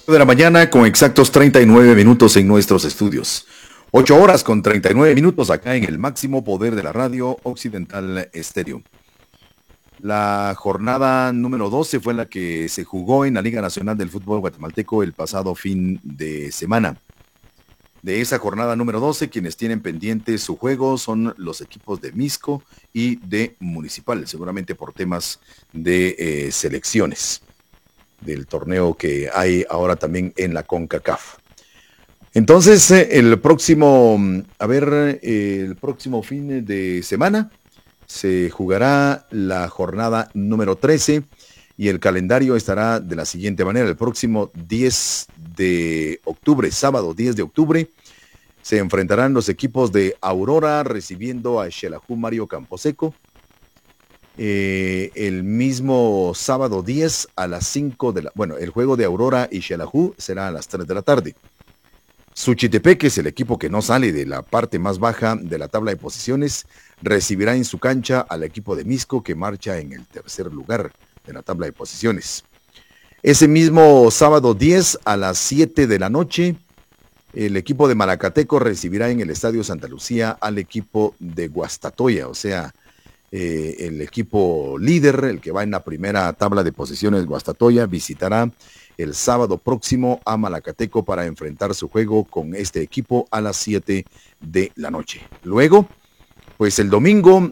De la mañana con exactos 39 minutos en nuestros estudios. 8 horas con 39 minutos acá en el máximo poder de la radio Occidental Estéreo. La jornada número 12 fue la que se jugó en la Liga Nacional del Fútbol Guatemalteco el pasado fin de semana. De esa jornada número 12, quienes tienen pendiente su juego son los equipos de Misco y de Municipal, seguramente por temas de selecciones del torneo que hay ahora también en la CONCACAF. Entonces, el próximo fin de semana se jugará la jornada número 13 y el calendario estará de la siguiente manera. El próximo 10 de octubre, sábado 10 de octubre, se enfrentarán los equipos de Aurora recibiendo a Xelajú Mario Camposeco. El mismo sábado 10 a las 5 de la... Bueno, el juego de Aurora y Xelajú será a las 3 de la tarde. Suchitepeque, es el equipo que no sale de la parte más baja de la tabla de posiciones, recibirá en su cancha al equipo de Misco, que marcha en el tercer lugar de la tabla de posiciones. Ese mismo sábado 10 a las 7 de la noche, el equipo de Malacateco recibirá en el Estadio Santa Lucía al equipo de Guastatoya, o sea, el equipo líder, el que va en la primera tabla de posiciones, Guastatoya, visitará el sábado próximo a Malacateco para enfrentar su juego con este equipo a las 7 de la noche. Luego, pues el domingo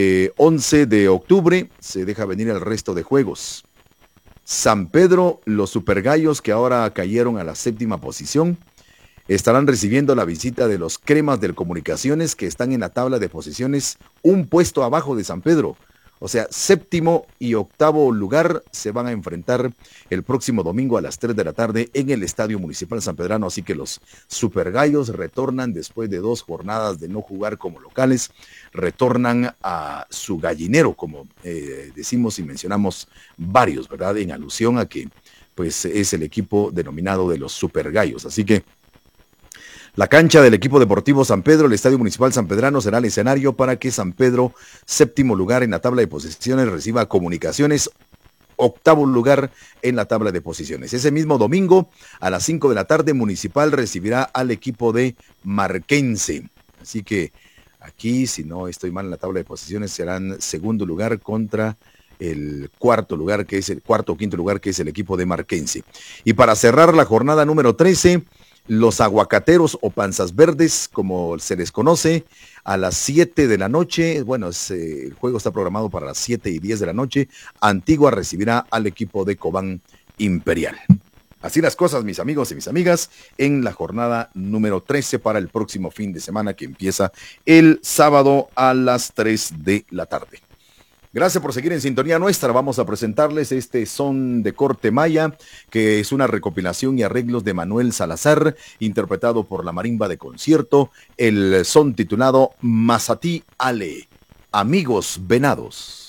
11 de octubre se deja venir el resto de juegos. San Pedro, los Supergallos, que ahora cayeron a la 7ª posición, estarán recibiendo la visita de los Cremas del Comunicaciones, que están en la tabla de posiciones un puesto abajo de San Pedro. O sea, 7º y 8º lugar se van a enfrentar el próximo domingo a las 3 de la tarde en el Estadio Municipal Sanpedrano. Así que los Supergallos retornan después de 2 jornadas de no jugar como locales, retornan a su gallinero, como decimos y mencionamos varios, ¿verdad? En alusión a que pues es el equipo denominado de los Supergallos. Así que la cancha del equipo deportivo San Pedro, el Estadio Municipal Sanpedrano, será el escenario para que San Pedro, 7º lugar en la tabla de posiciones, reciba Comunicaciones, 8º lugar en la tabla de posiciones. Ese mismo domingo, a las 5 de la tarde, Municipal recibirá al equipo de Marquense. Así que aquí, si no estoy mal en la tabla de posiciones, serán 2º lugar contra el 4º lugar, que es el 4º o 5º lugar, que es el equipo de Marquense. Y para cerrar la jornada número 13, los Aguacateros o Panzas Verdes, como se les conoce, a las 7 de la noche, bueno, el juego está programado para las 7:10 de la noche, Antigua recibirá al equipo de Cobán Imperial. Así las cosas, mis amigos y mis amigas, en la jornada número 13 para el próximo fin de semana, que empieza el sábado a las 3 de la tarde. Gracias por seguir en sintonía nuestra. Vamos a presentarles este son de corte maya, que es una recopilación y arreglos de Manuel Salazar, interpretado por la Marimba de Concierto, el son titulado Mazatí Ale, Amigos Venados.